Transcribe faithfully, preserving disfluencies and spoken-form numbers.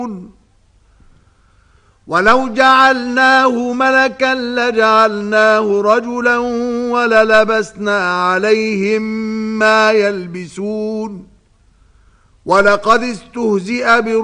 ولو جعلناه ملكا لجعلناه رجلا وللبسنا عليهم ما يلبسون ولقد استهزئ برسل